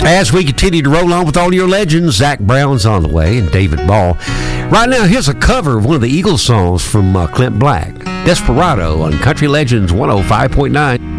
As we continue to roll on with all your legends, Zac Brown's on the way and David Ball. Right now, here's a cover of one of the Eagles songs from Clint Black, Desperado on Country Legends 105.9.